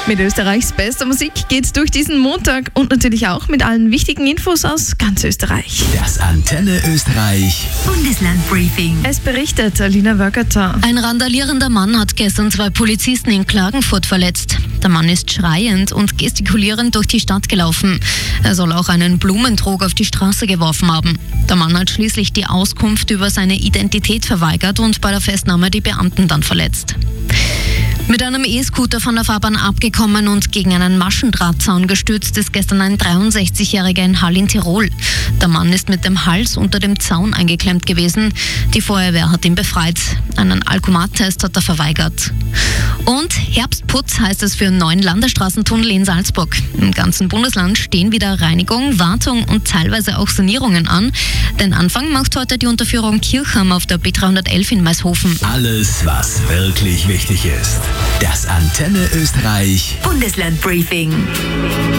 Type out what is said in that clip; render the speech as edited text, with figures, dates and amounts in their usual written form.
Mit Österreichs bester Musik geht's durch diesen Montag und natürlich auch mit allen wichtigen Infos aus ganz Österreich. Das Antenne Österreich Bundeslandbriefing. Es berichtet Alina Wöckerter. Ein randalierender Mann hat gestern 2 Polizisten in Klagenfurt verletzt. Der Mann ist schreiend und gestikulierend durch die Stadt gelaufen. Er soll auch einen Blumentrog auf die Straße geworfen haben. Der Mann hat schließlich die Auskunft über seine Identität verweigert und bei der Festnahme die Beamten dann verletzt. Mit einem E-Scooter von der Fahrbahn abgekommen und gegen einen Maschendrahtzaun gestürzt ist gestern ein 63-Jähriger in Hall in Tirol. Der Mann ist mit dem Hals unter dem Zaun eingeklemmt gewesen. Die Feuerwehr hat ihn befreit. Einen Alkomat-Test hat er verweigert. Und Herbstputz heißt es für einen neuen Landesstraßentunnel in Salzburg. Im ganzen Bundesland stehen wieder Reinigung, Wartung und teilweise auch Sanierungen an. Den Anfang macht heute die Unterführung Kirchheim auf der B311 in Maishofen. Alles, was wirklich wichtig ist. Das Antenne Österreich Bundeslandbriefing.